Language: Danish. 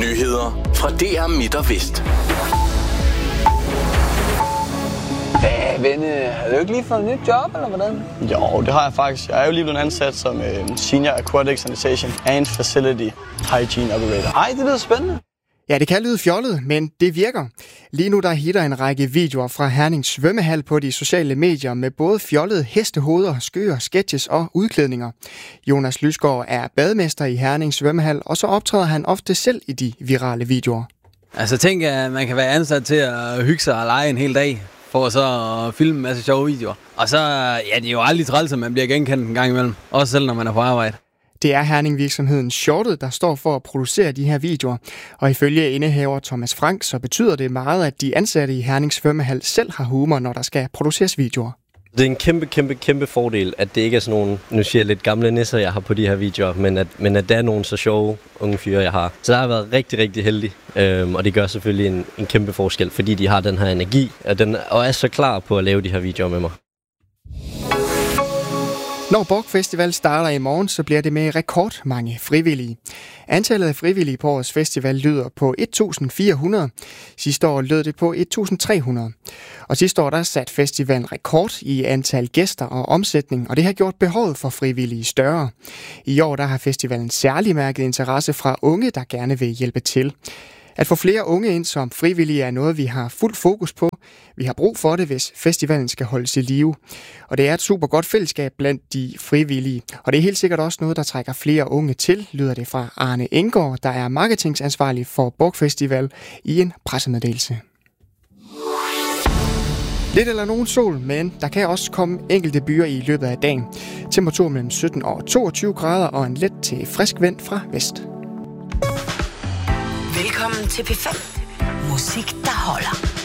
Nyheder fra DR Midt og Vest. Venne, har du ikke lige fået et nyt job, eller hvordan? Jo, det har jeg faktisk. Jeg er jo lige blevet ansat som Senior Aquatic Sanitation and Facility Hygiene Operator. Ej, det lyder spændende. Ja, det kan lyde fjollet, men det virker. Lige nu der hitter en række videoer fra Herning svømmehal på de sociale medier med både fjollede hestehoveder, skøer, sketches og udklædninger. Jonas Lysgaard er bademester i Herning svømmehal, og så optræder han ofte selv i de virale videoer. Altså tænk, at man kan være ansat til at hygge sig og lege en hel dag, for så at filme en masse sjove videoer. Og så, ja, det er jo aldrig træls, at man bliver genkendt en gang imellem. Også selv, når man er på arbejde. Det er Herning-virksomheden Shortet, der står for at producere de her videoer. Og ifølge indehaver Thomas Frank, så betyder det meget, at de ansatte i Herning svømmehal selv har humor, når der skal produceres videoer. Det er en kæmpe fordel, at det ikke er sådan nogle, nu siger jeg lidt gamle nisser, jeg har på de her videoer, men at der er nogle så sjove unge fyre, jeg har. Så der har været rigtig heldig, og det gør selvfølgelig en kæmpe forskel, fordi de har den her energi, og er så klar på at lave de her videoer med mig. Når Bork Festival starter i morgen, så bliver det med rekordmange frivillige. Antallet af frivillige på årets festival lyder på 1.400. Sidste år lød det på 1.300. Og sidste år der satte festivalen rekord i antal gæster og omsætning, og det har gjort behovet for frivillige større. I år der har festivalen særlig mærket interesse fra unge, der gerne vil hjælpe til. At få flere unge ind som frivillige er noget, vi har fuld fokus på. Vi har brug for det, hvis festivalen skal holdes i live. Og det er et super godt fællesskab blandt de frivillige. Og det er helt sikkert også noget, der trækker flere unge til, lyder det fra Arne Enggaard, der er marketingansvarlig for Bork Festival, i en pressemeddelelse. Lidt eller nogen sol, men der kan også komme enkelte byer i løbet af dagen. Temperatur mellem 17 og 22 grader og en let til frisk vind fra vest. Velkommen til P5. Musik, der holder.